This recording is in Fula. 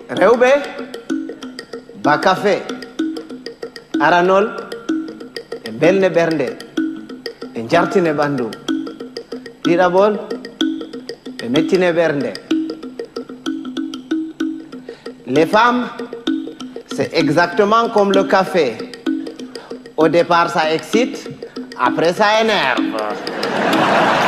rewɓe ba café aranol e belne ɓernde e jartine ɓandu ɗiɗaɓol e mettine ɓernde. Les femmes, c'est exactement comme le café. Au départ, ça excite, après ça énerve.